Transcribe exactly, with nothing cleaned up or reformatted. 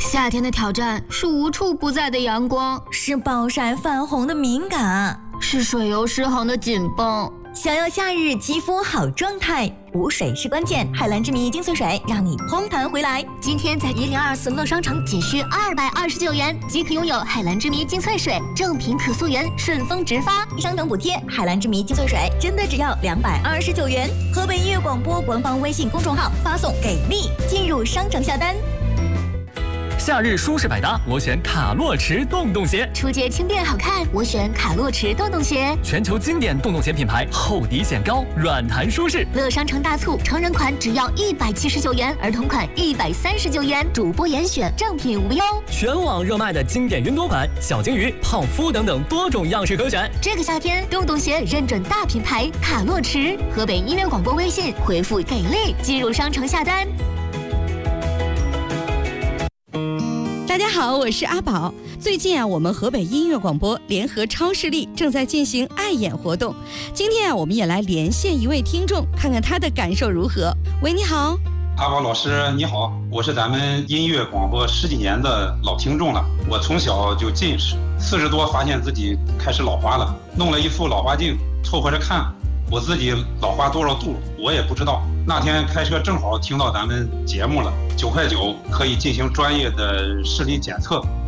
夏天的挑战是无处不在的阳光， 是暴晒泛红的敏感， 是水油失衡的紧绷。 想要夏日肌肤好状态，补水是关键。海蓝之谜精粹水让你嘭弹回来。 今天在一零二四乐商城仅需二百二十九元即可拥有海蓝之谜精粹水，正品可溯源，顺丰直发， 商城补贴。海蓝之谜精粹水真的只要两百二十九元。河北音乐广播官方微信公众号发送给力进入商城下单。 夏日舒适百搭，我选卡洛驰洞洞鞋。 出街轻便好看，我选卡洛驰洞洞鞋。 全球经典洞洞鞋品牌，厚底显高，软弹舒适。 乐商城大促，成人款只要一百七十九元，儿童款一百三十九元，主播严选，正品无忧。 全网热卖的经典云朵款、小金鱼、泡芙等等多种样式可选。 这个夏天，洞洞鞋认准大品牌卡洛驰。河北音乐广播微信回复给力，进入商城下单。 大家好，我是阿宝。最近啊，我们河北音乐广播联合超视力正在进行爱演活动。今天啊，我们也来连线一位听众，看看他的感受如何。喂，你好。 阿宝老师你好，我是咱们音乐广播十几年的老听众了。我从小就近视，四十多发现自己开始老花了，弄了一副老花镜凑合着看。我自己老花多少度我也不知道。那天开车正好听到咱们节目了，九块九可以进行专业的视力检测，